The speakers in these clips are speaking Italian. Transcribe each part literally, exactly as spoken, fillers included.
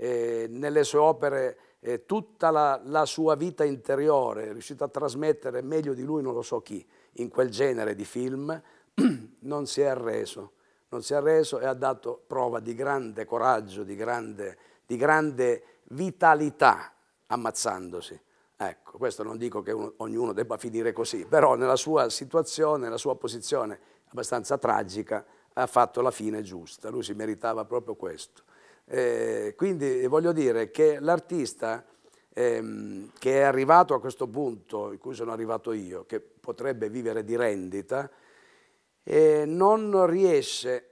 eh, nelle sue opere eh, tutta la, la sua vita interiore, è riuscito a trasmettere meglio di lui non lo so chi, in quel genere di film, non si è arreso, non si è arreso e ha dato prova di grande coraggio, di grande, di grande vitalità, ammazzandosi. Ecco, questo non dico che uno, ognuno debba finire così, però nella sua situazione, nella sua posizione abbastanza tragica, ha fatto la fine giusta, lui si meritava proprio questo. Eh, quindi voglio dire che l'artista ehm, che è arrivato a questo punto in cui sono arrivato io, che potrebbe vivere di rendita, eh, non riesce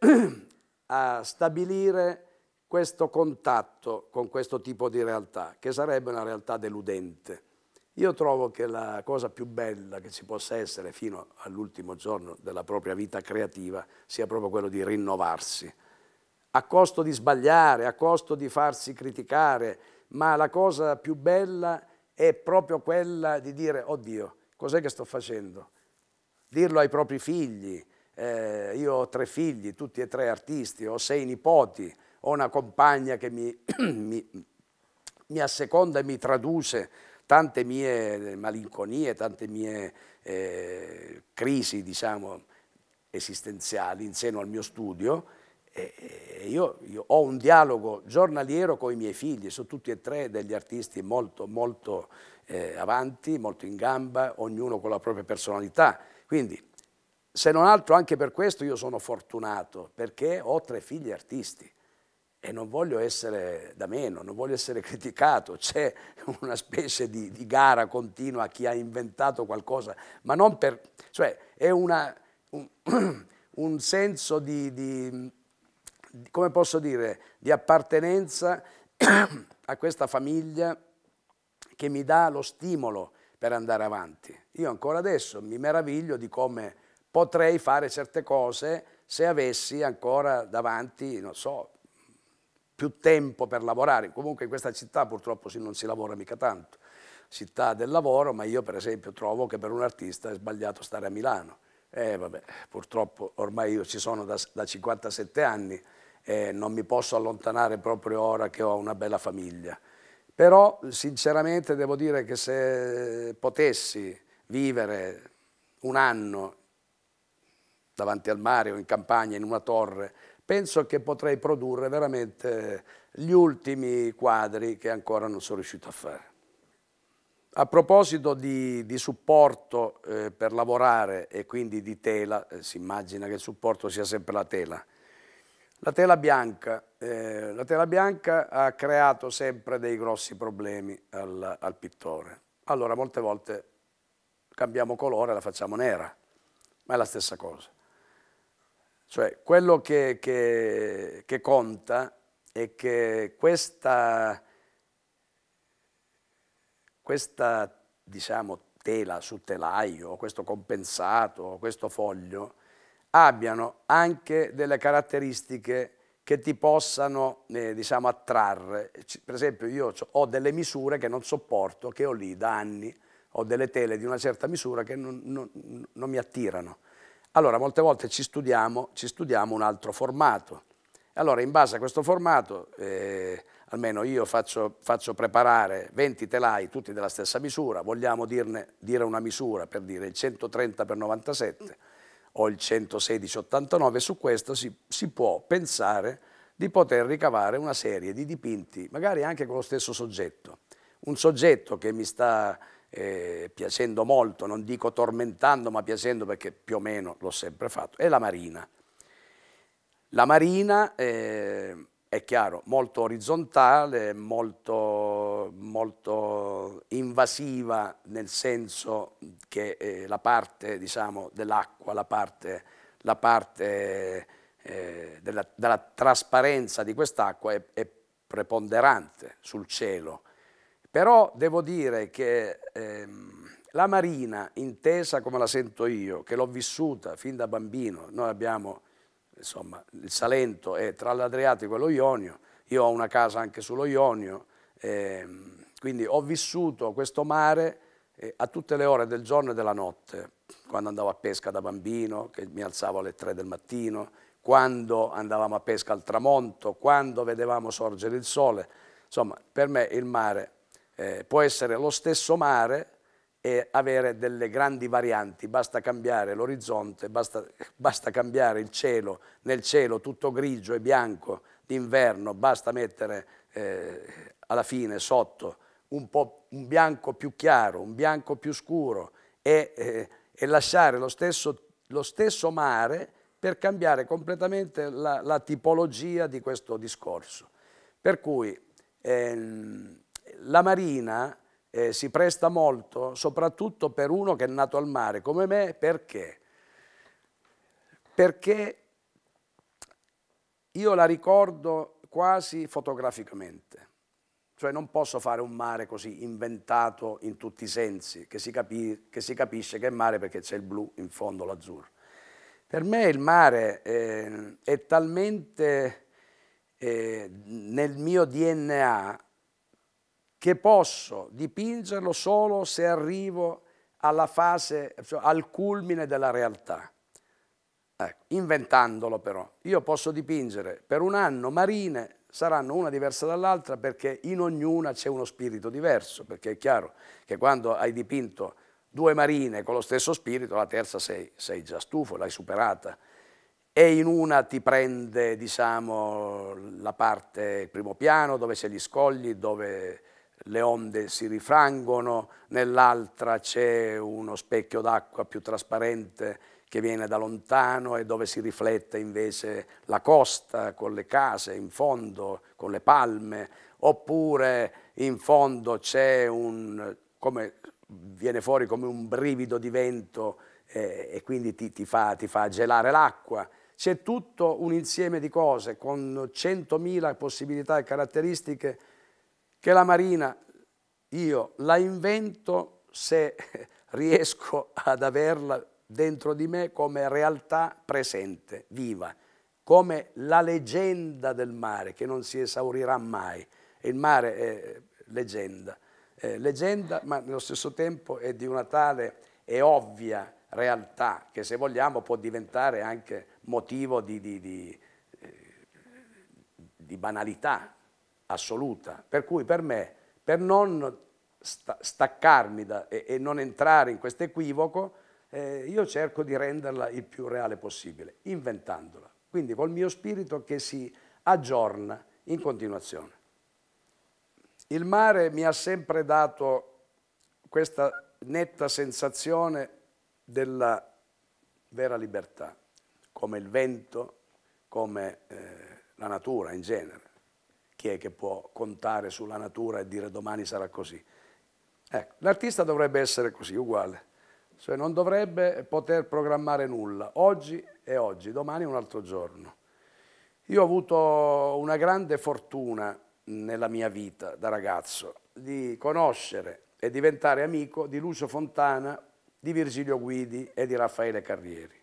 a stabilire questo contatto con questo tipo di realtà, che sarebbe una realtà deludente. Io trovo che la cosa più bella che ci possa essere fino all'ultimo giorno della propria vita creativa sia proprio quello di rinnovarsi, a costo di sbagliare, a costo di farsi criticare, ma la cosa più bella è proprio quella di dire, oddio, cos'è che sto facendo? Dirlo ai propri figli. Eh, io ho tre figli, tutti e tre artisti, ho sei nipoti, ho una compagna che mi, mi, mi asseconda e mi traduce tante mie malinconie, tante mie eh, crisi, diciamo, esistenziali in seno al mio studio. E io, io ho un dialogo giornaliero con i miei figli, sono tutti e tre degli artisti molto, molto eh, avanti, molto in gamba, ognuno con la propria personalità. Quindi, se non altro, anche per questo io sono fortunato, perché ho tre figli artisti e non voglio essere da meno, non voglio essere criticato. C'è una specie di, di gara continua a chi ha inventato qualcosa, ma non per... cioè è una, un, un senso di, di, come posso dire, di appartenenza a questa famiglia che mi dà lo stimolo per andare avanti. Io ancora adesso mi meraviglio di come potrei fare certe cose se avessi ancora davanti, non so, più tempo per lavorare. Comunque in questa città purtroppo non si lavora mica tanto, città del lavoro, ma io per esempio trovo che per un artista è sbagliato stare a Milano. Eh, vabbè, purtroppo ormai io ci sono da, da cinquantasette anni e non mi posso allontanare proprio ora che ho una bella famiglia. Però sinceramente devo dire che se potessi vivere un anno davanti al mare o in campagna, in una torre, penso che potrei produrre veramente gli ultimi quadri che ancora non sono riuscito a fare. A proposito di, di supporto eh, per lavorare e quindi di tela, eh, si immagina che il supporto sia sempre la tela. La tela bianca, eh, la tela bianca ha creato sempre dei grossi problemi al, al pittore. Allora molte volte cambiamo colore e la facciamo nera, ma è la stessa cosa. Cioè quello che, che, che conta è che questa, questa diciamo, tela su telaio, questo compensato, questo foglio, abbiano anche delle caratteristiche che ti possano eh, diciamo, attrarre. Per esempio io ho delle misure che non sopporto, che ho lì da anni, ho delle tele di una certa misura che non, non, non mi attirano. Allora molte volte ci studiamo, ci studiamo un altro formato. Allora in base a questo formato, eh, almeno io faccio, faccio preparare venti telai tutti della stessa misura, vogliamo dirne, dire una misura per dire il centotrenta per novantasette o il centosedici ottantanove, su questo si, si può pensare di poter ricavare una serie di dipinti, magari anche con lo stesso soggetto. Un soggetto che mi sta eh, piacendo molto, non dico tormentando, ma piacendo perché più o meno l'ho sempre fatto, è la marina. La marina eh, è chiaro, molto orizzontale, molto, molto invasiva, nel senso che eh, la parte diciamo, dell'acqua, la parte, la parte eh, della, della trasparenza di quest'acqua è, è preponderante sul cielo. Però devo dire che ehm, la marina, intesa come la sento io, che l'ho vissuta fin da bambino, noi abbiamo... Insomma, il Salento è tra l'Adriatico e lo Ionio, io ho una casa anche sullo Ionio, ehm, quindi ho vissuto questo mare eh, a tutte le ore del giorno e della notte, quando andavo a pesca da bambino, che mi alzavo alle tre del mattino, quando andavamo a pesca al tramonto, quando vedevamo sorgere il sole. Insomma, per me il mare eh, può essere lo stesso mare e avere delle grandi varianti, basta cambiare l'orizzonte, basta, basta cambiare il cielo, nel cielo tutto grigio e bianco d'inverno, basta mettere eh, alla fine sotto un po' un bianco più chiaro, un bianco più scuro e, eh, e lasciare lo stesso, lo stesso mare per cambiare completamente la, la tipologia di questo discorso. Per cui ehm, la marina eh, si presta molto, soprattutto per uno che è nato al mare come me, perché? Perché io la ricordo quasi fotograficamente. Cioè non posso fare un mare così inventato in tutti i sensi, che si, capi, che si capisce che è mare perché c'è il blu in fondo, l'azzurro. Per me il mare eh, è talmente eh, nel mio D N A che posso dipingerlo solo se arrivo alla fase, cioè al culmine della realtà. Ecco, inventandolo però. Io posso dipingere per un anno marine, saranno una diversa dall'altra perché in ognuna c'è uno spirito diverso, perché è chiaro che quando hai dipinto due marine con lo stesso spirito, la terza sei, sei già stufo, l'hai superata. E in una ti prende, diciamo, la parte, il primo piano, dove c'è gli scogli, dove le onde si rifrangono, nell'altra c'è uno specchio d'acqua più trasparente che viene da lontano e dove si riflette invece la costa con le case in fondo, con le palme, oppure in fondo c'è un, come viene fuori come un brivido di vento eh, e quindi ti, ti, fa, ti fa gelare l'acqua. C'è tutto un insieme di cose con centomila possibilità e caratteristiche che la marina io la invento se riesco ad averla dentro di me come realtà presente, viva, come la leggenda del mare che non si esaurirà mai. Il mare è leggenda, è leggenda ma nello stesso tempo è di una tale e ovvia realtà che se vogliamo può diventare anche motivo di, di, di, di banalità assoluta. Per cui per me, per non staccarmi da, e, e non entrare in questo equivoco, eh, io cerco di renderla il più reale possibile, inventandola. Quindi col mio spirito che si aggiorna in continuazione. Il mare mi ha sempre dato questa netta sensazione della vera libertà, come il vento, come eh, la natura in genere. Chi è che può contare sulla natura e dire domani sarà così? Ecco, l'artista dovrebbe essere così, uguale. Cioè non dovrebbe poter programmare nulla. Oggi è oggi, domani è un altro giorno. Io ho avuto una grande fortuna nella mia vita da ragazzo di conoscere e diventare amico di Lucio Fontana, di Virgilio Guidi e di Raffaele Carrieri.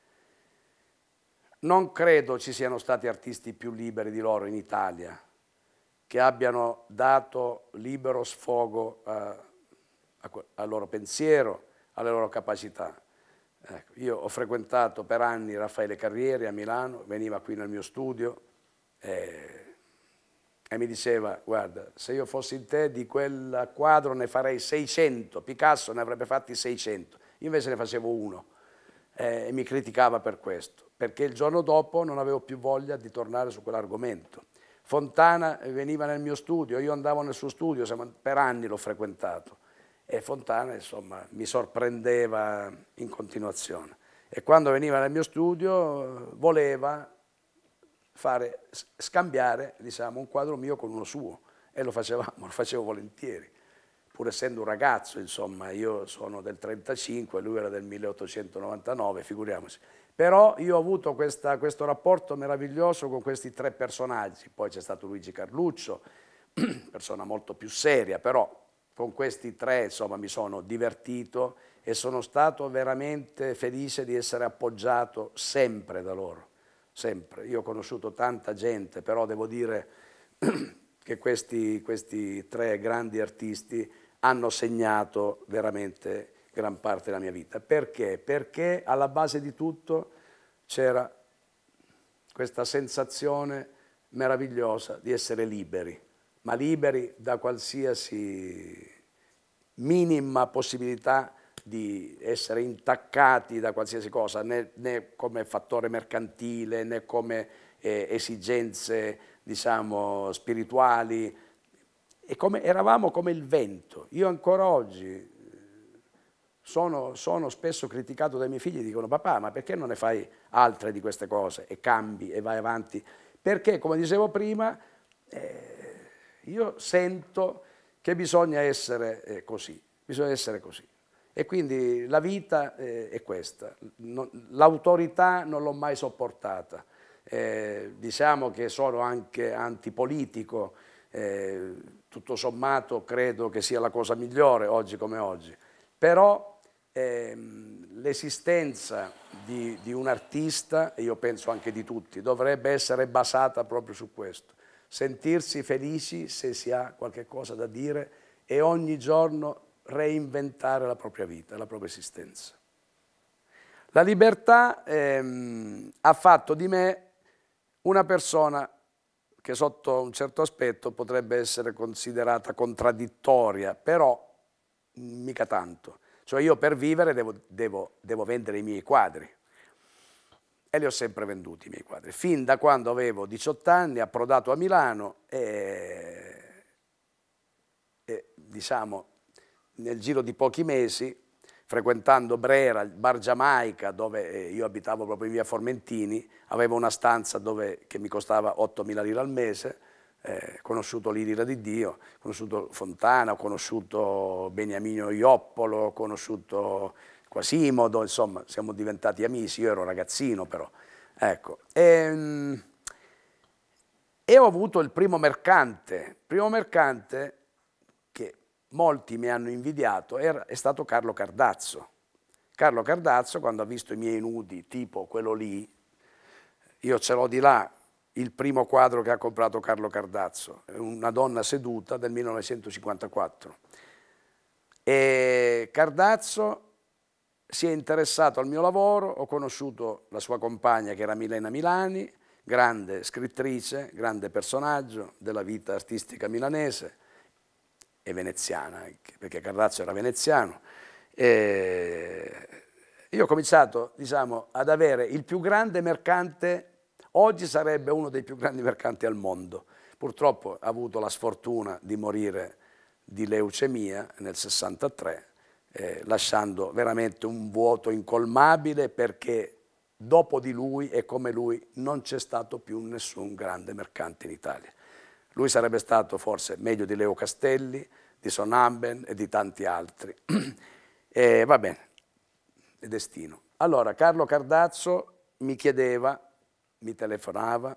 Non credo ci siano stati artisti più liberi di loro in Italia, che abbiano dato libero sfogo a, a, al loro pensiero, alle loro capacità. Ecco, io ho frequentato per anni Raffaele Carrieri a Milano, veniva qui nel mio studio e, e mi diceva: guarda, se io fossi in te di quel quadro ne farei seicento, Picasso ne avrebbe fatti seicento, io invece ne facevo uno eh, e mi criticava per questo, perché il giorno dopo non avevo più voglia di tornare su quell'argomento. Fontana veniva nel mio studio, io andavo nel suo studio, per anni l'ho frequentato. E Fontana, insomma, mi sorprendeva in continuazione. E quando veniva nel mio studio voleva fare, scambiare, diciamo, un quadro mio con uno suo. E lo facevamo, lo facevo volentieri. Pur essendo un ragazzo, insomma, io sono del trentacinque, lui era del milleottocentonovantanove, figuriamoci. Però io ho avuto questa, questo rapporto meraviglioso con questi tre personaggi. Poi c'è stato Luigi Carluccio, persona molto più seria, però con questi tre, insomma, mi sono divertito e sono stato veramente felice di essere appoggiato sempre da loro, sempre. Io ho conosciuto tanta gente, però devo dire che questi, questi tre grandi artisti hanno segnato veramente gran parte della mia vita. Perché? Perché alla base di tutto c'era questa sensazione meravigliosa di essere liberi, ma liberi da qualsiasi minima possibilità di essere intaccati da qualsiasi cosa, né, né come fattore mercantile, né come eh, esigenze, diciamo, spirituali. E come, eravamo come il vento. Io ancora oggi sono, sono spesso criticato dai miei figli, dicono: papà, ma perché non ne fai altre di queste cose e cambi e vai avanti? Perché, come dicevo prima, eh, io sento che bisogna essere eh, così, bisogna essere così. E quindi la vita eh, è questa. L'autorità non l'ho mai sopportata. Eh, diciamo che sono anche antipolitico, eh, tutto sommato credo che sia la cosa migliore oggi come oggi. Però ehm, l'esistenza di, di un artista, e io penso anche di tutti, dovrebbe essere basata proprio su questo. Sentirsi felici se si ha qualche cosa da dire e ogni giorno reinventare la propria vita, la propria esistenza. La libertà ehm, ha fatto di me una persona che sotto un certo aspetto potrebbe essere considerata contraddittoria, però mica tanto. Cioè io per vivere devo, devo, devo vendere i miei quadri e li ho sempre venduti i miei quadri. Fin da quando avevo diciotto anni, approdato a Milano e, e diciamo nel giro di pochi mesi, frequentando Brera, il Bar Giamaica, dove io abitavo proprio in via Formentini, avevo una stanza dove, che mi costava ottomila lire al mese, eh, conosciuto l'Irira di Dio, ho conosciuto Fontana, ho conosciuto Beniamino Ioppolo, ho conosciuto Quasimodo, insomma siamo diventati amici, io ero ragazzino però. Ecco. E, e ho avuto il primo mercante, primo mercante che molti mi hanno invidiato, era, è stato Carlo Cardazzo. Carlo Cardazzo, quando ha visto i miei nudi, tipo quello lì, io ce l'ho di là, il primo quadro che ha comprato Carlo Cardazzo, una donna seduta del millenovecentocinquantaquattro. E Cardazzo si è interessato al mio lavoro, ho conosciuto la sua compagna che era Milena Milani, grande scrittrice, grande personaggio della vita artistica milanese e veneziana anche, perché Cardazzo era veneziano. E io ho cominciato, diciamo, ad avere il più grande mercante, oggi sarebbe uno dei più grandi mercanti al mondo. Purtroppo ha avuto la sfortuna di morire di leucemia nel sessantatré, eh, lasciando veramente un vuoto incolmabile, perché dopo di lui e come lui non c'è stato più nessun grande mercante in Italia. Lui sarebbe stato forse meglio di Leo Castelli, di Sonamben e di tanti altri. E va bene, è destino. Allora, Carlo Cardazzo mi chiedeva, mi telefonava,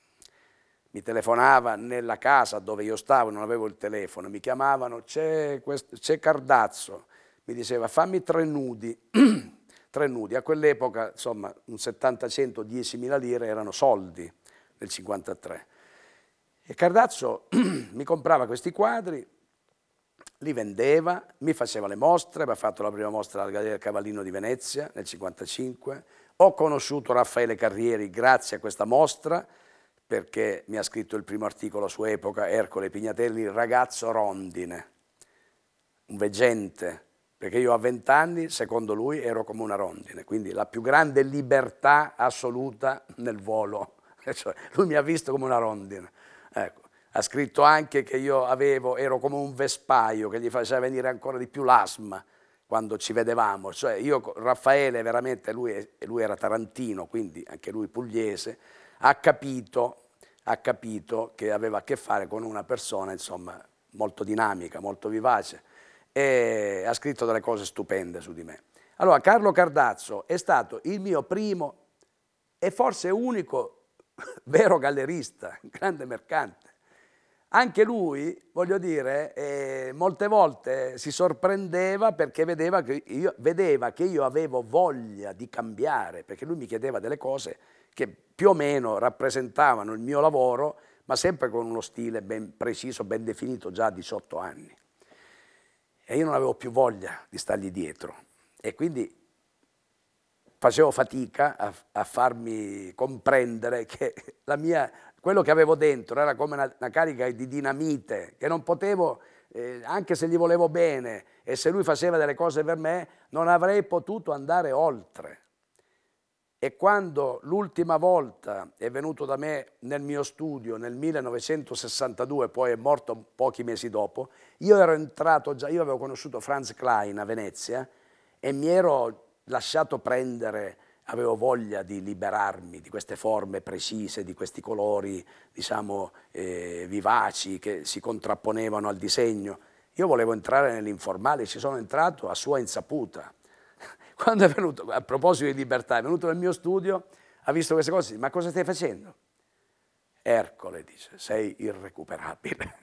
mi telefonava nella casa dove io stavo, non avevo il telefono, mi chiamavano, c'è Cardazzo, mi diceva fammi tre nudi, tre nudi, a quell'epoca insomma un settanta cento, diecimila lire erano soldi nel cinquantatré. E Cardazzo mi comprava questi quadri, li vendeva, mi faceva le mostre, mi ha fatto la prima mostra alla Galleria del Cavallino di Venezia nel cinquantacinque, ho conosciuto Raffaele Carrieri grazie a questa mostra, perché mi ha scritto il primo articolo su Epoca, Ercole Pignatelli, ragazzo rondine, un veggente, perché io a vent'anni, secondo lui, ero come una rondine, quindi la più grande libertà assoluta nel volo, cioè, lui mi ha visto come una rondine. Ecco. Ha scritto anche che io avevo, ero come un vespaio che gli faceva venire ancora di più l'asma quando ci vedevamo. Cioè io, Raffaele, veramente, lui, lui era tarantino, quindi anche lui pugliese, ha capito, ha capito che aveva a che fare con una persona, insomma, molto dinamica, molto vivace, e ha scritto delle cose stupende su di me. Allora, Carlo Cardazzo è stato il mio primo e forse unico vero gallerista, grande mercante. Anche lui, voglio dire, eh, molte volte si sorprendeva perché vedeva che, io, vedeva che io avevo voglia di cambiare, perché lui mi chiedeva delle cose che più o meno rappresentavano il mio lavoro, ma sempre con uno stile ben preciso, ben definito già a diciotto anni. E io non avevo più voglia di stargli dietro e quindi facevo fatica a, a farmi comprendere che la mia quello che avevo dentro era come una, una carica di dinamite, che non potevo, eh, anche se gli volevo bene e se lui faceva delle cose per me, non avrei potuto andare oltre. E quando l'ultima volta è venuto da me nel mio studio nel millenovecentosessantadue, poi è morto pochi mesi dopo, io ero entrato già, io avevo conosciuto Franz Klein a Venezia e mi ero lasciato prendere, avevo voglia di liberarmi di queste forme precise, di questi colori, diciamo, eh, vivaci che si contrapponevano al disegno. Io volevo entrare nell'informale, ci sono entrato a sua insaputa. Quando è venuto, a proposito di libertà, è venuto nel mio studio, ha visto queste cose, ma cosa stai facendo? Ercole, dice, sei irrecuperabile.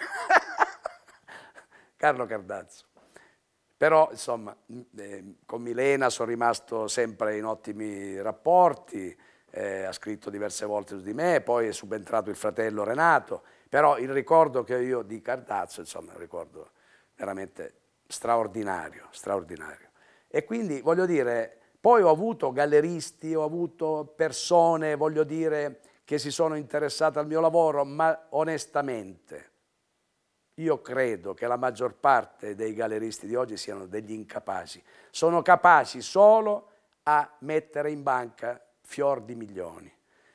Carlo Cardazzo. Però, insomma, eh, con Milena sono rimasto sempre in ottimi rapporti, eh, ha scritto diverse volte su di me, poi è subentrato il fratello Renato, però il ricordo che ho io di Cardazzo, insomma, è un ricordo veramente straordinario, straordinario. E quindi, voglio dire, poi ho avuto galleristi, ho avuto persone, voglio dire, che si sono interessate al mio lavoro, ma onestamente io credo che la maggior parte dei galleristi di oggi siano degli incapaci. Sono capaci solo a mettere in banca fior di milioni.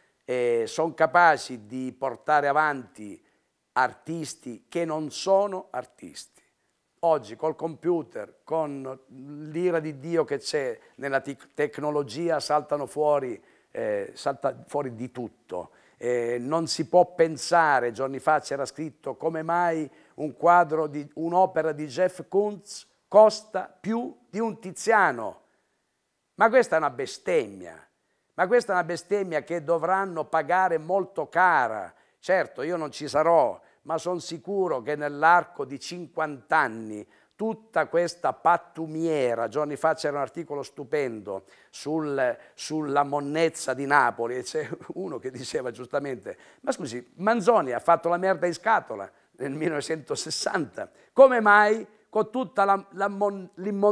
E sono capaci di portare avanti artisti che non sono artisti. Oggi col computer, con l'ira di Dio che c'è nella tecnologia, saltano fuori, eh, salta fuori di tutto. Eh, non si può pensare, giorni fa c'era scritto, come mai un quadro, di, un'opera di Jeff Koons costa più di un Tiziano. Ma questa è una bestemmia, ma questa è una bestemmia che dovranno pagare molto cara. Certo, io non ci sarò, ma sono sicuro che nell'arco di cinquanta anni tutta questa pattumiera, giorni fa c'era un articolo stupendo sul, sulla monnezza di Napoli e c'è uno che diceva giustamente, ma scusi, Manzoni ha fatto la merda in scatola nel millenovecentosessanta, come mai con tutta la, la mon,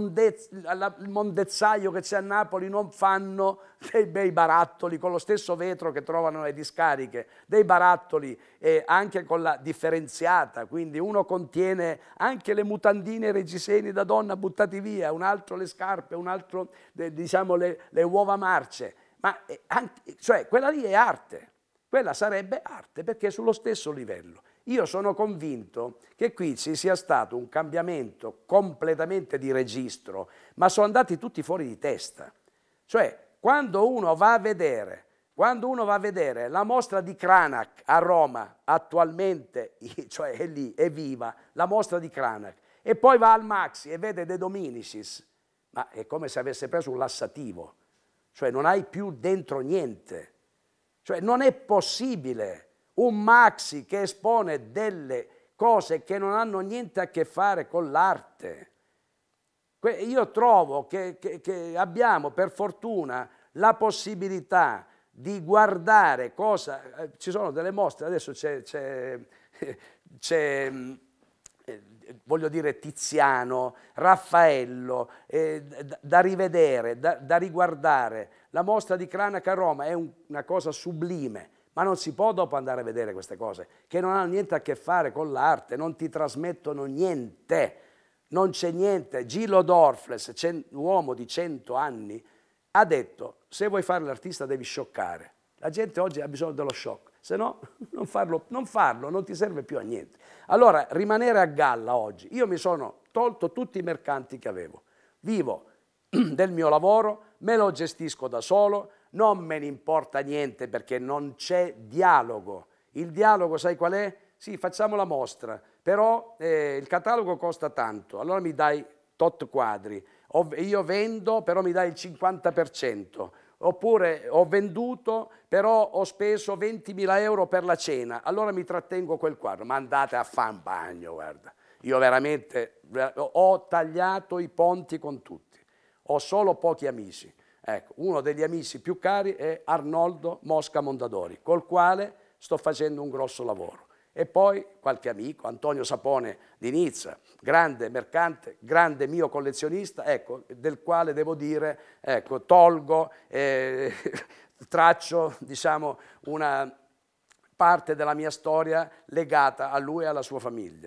la, il mondezzaio che c'è a Napoli non fanno dei bei barattoli con lo stesso vetro che trovano le discariche, dei barattoli eh, anche con la differenziata, quindi uno contiene anche le mutandine reggiseni da donna buttati via, un altro le scarpe, un altro eh, diciamo le, le uova marce, ma eh, anche, cioè quella lì è arte, quella sarebbe arte perché è sullo stesso livello. Io sono convinto che qui ci sia stato un cambiamento completamente di registro, ma sono andati tutti fuori di testa. Cioè, quando uno va a vedere, quando uno va a vedere la mostra di Cranach a Roma, attualmente, cioè è lì, è viva, la mostra di Cranach, e poi va al Maxi e vede De Dominicis, ma è come se avesse preso un lassativo, cioè non hai più dentro niente. Cioè non è possibile un Maxi che espone delle cose che non hanno niente a che fare con l'arte. Io trovo che, che, che abbiamo per fortuna la possibilità di guardare cosa... Eh, ci sono delle mostre, adesso c'è, c'è, c'è eh, voglio dire Tiziano, Raffaello, eh, da, da rivedere, da, da riguardare. La mostra di Cranach a Roma è un, una cosa sublime. Ma non si può dopo andare a vedere queste cose, che non hanno niente a che fare con l'arte, non ti trasmettono niente, non c'è niente. Gillo Dorfles, un uomo di cento anni, ha detto, se vuoi fare l'artista devi scioccare. La gente oggi ha bisogno dello shock, se no non farlo, non farlo, non ti serve più a niente. Allora, rimanere a galla oggi, io mi sono tolto tutti i mercanti che avevo, vivo del mio lavoro, me lo gestisco da solo, non me ne importa niente perché non c'è dialogo. Il dialogo sai qual è? Sì, facciamo la mostra, però eh, il catalogo costa tanto, allora mi dai tot quadri, io vendo però mi dai il cinquanta per cento, oppure ho venduto però ho speso ventimila euro per la cena, allora mi trattengo quel quadro, ma andate a fare un bagno, guarda. Io veramente ho tagliato i ponti con tutti, ho solo pochi amici. Ecco, uno degli amici più cari è Arnoldo Mosca Mondadori, col quale sto facendo un grosso lavoro. E poi qualche amico, Antonio Sapone di Nizza, grande mercante, grande mio collezionista, ecco, del quale devo dire, ecco, tolgo, eh, traccio, diciamo, una parte della mia storia legata a lui e alla sua famiglia.